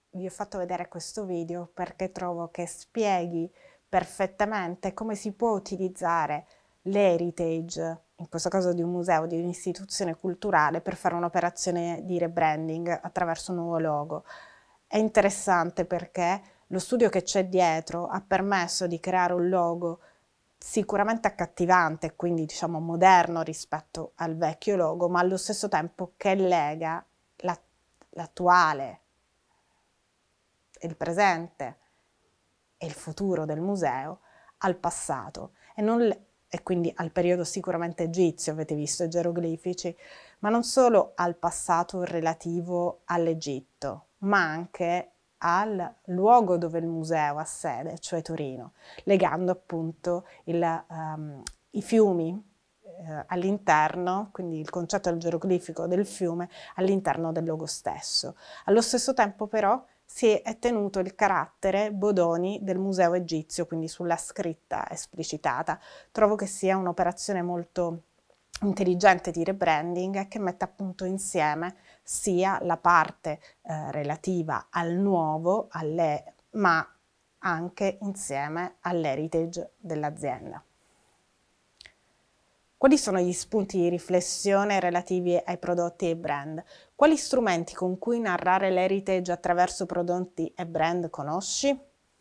vi ho fatto vedere questo video perché trovo che spieghi perfettamente come si può utilizzare l'heritage, in questo caso di un museo, di un'istituzione culturale, per fare un'operazione di rebranding attraverso un nuovo logo. È interessante perché lo studio che c'è dietro ha permesso di creare un logo sicuramente accattivante, quindi diciamo moderno rispetto al vecchio logo, ma allo stesso tempo che lega l'attuale, il presente e il futuro del museo al passato e quindi al periodo sicuramente egizio, avete visto i geroglifici, ma non solo al passato relativo all'Egitto, ma anche al luogo dove il museo ha sede, cioè Torino, legando appunto i fiumi all'interno, quindi il concetto del geroglifico del fiume all'interno del logo stesso. Allo stesso tempo però si è tenuto il carattere Bodoni del museo egizio, quindi sulla scritta esplicitata. Trovo che sia un'operazione molto intelligente di rebranding che mette appunto insieme sia la parte relativa al nuovo, ma anche insieme all'heritage dell'azienda. Quali sono gli spunti di riflessione relativi ai prodotti e brand? Quali strumenti con cui narrare l'heritage attraverso prodotti e brand conosci?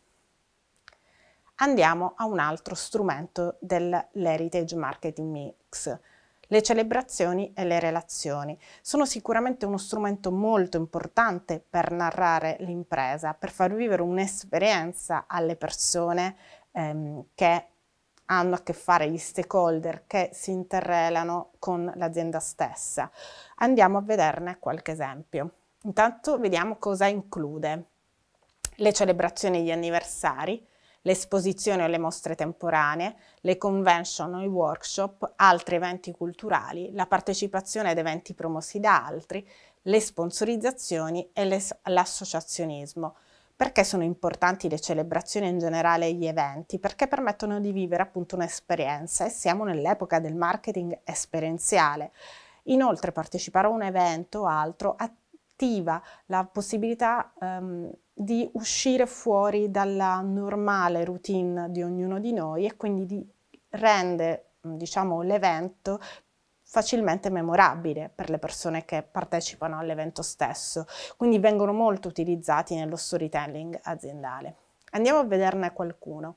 Andiamo a un altro strumento dell'heritage marketing mix. Le celebrazioni e le relazioni sono sicuramente uno strumento molto importante per narrare l'impresa, per far vivere un'esperienza alle persone che hanno a che fare, gli stakeholder che si interrelano con l'azienda stessa. Andiamo a vederne qualche esempio. Intanto vediamo cosa include. Le celebrazioni e gli anniversari, le esposizioni o le mostre temporanee, le convention o i workshop, altri eventi culturali, la partecipazione ad eventi promossi da altri, le sponsorizzazioni e l'associazionismo. Perché sono importanti le celebrazioni in generale e gli eventi? Perché permettono di vivere appunto un'esperienza e siamo nell'epoca del marketing esperienziale. Inoltre partecipare a un evento o altro attiva la possibilità di uscire fuori dalla normale routine di ognuno di noi e quindi rende, diciamo, l'evento facilmente memorabile per le persone che partecipano all'evento stesso, quindi vengono molto utilizzati nello storytelling aziendale. Andiamo a vederne qualcuno.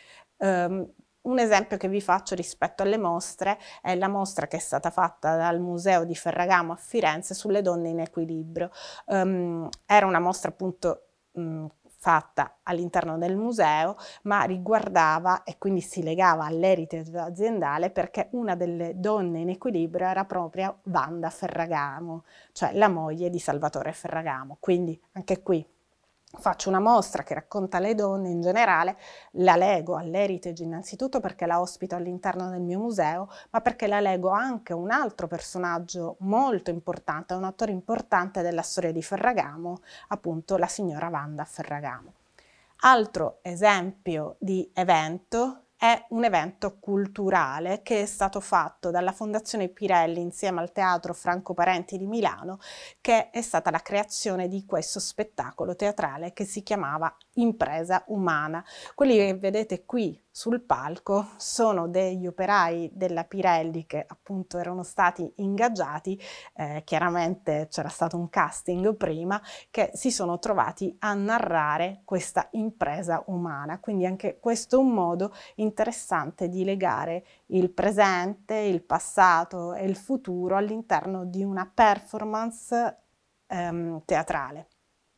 Un esempio che vi faccio rispetto alle mostre è la mostra che è stata fatta dal Museo di Ferragamo a Firenze sulle donne in equilibrio. Era una mostra appunto fatta all'interno del museo, ma riguardava e quindi si legava all'heritage aziendale perché una delle donne in equilibrio era proprio Wanda Ferragamo, cioè la moglie di Salvatore Ferragamo. Quindi anche qui faccio una mostra che racconta le donne in generale, la lego all'heritage innanzitutto perché la ospito all'interno del mio museo, ma perché la lego anche a un altro personaggio molto importante, un attore importante della storia di Ferragamo, appunto la signora Wanda Ferragamo. Altro esempio di evento è un evento culturale che è stato fatto dalla Fondazione Pirelli insieme al Teatro Franco Parenti di Milano, che è stata la creazione di questo spettacolo teatrale che si chiamava Impresa Umana. Quelli che vedete qui sul palco sono degli operai della Pirelli che appunto erano stati ingaggiati, chiaramente c'era stato un casting prima, che si sono trovati a narrare questa impresa umana. Quindi anche questo è un modo interessante di legare il presente, il passato e il futuro all'interno di una performance teatrale.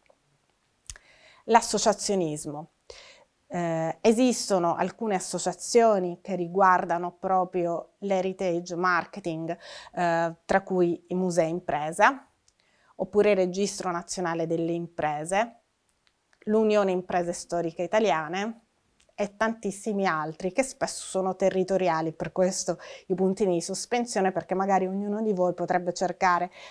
L'associazionismo. Esistono alcune associazioni che riguardano proprio l'heritage marketing, tra cui i musei impresa, oppure il Registro Nazionale delle Imprese, l'Unione Imprese Storiche Italiane e tantissimi altri che spesso sono territoriali, per questo i puntini di sospensione, perché magari ognuno di voi potrebbe cercare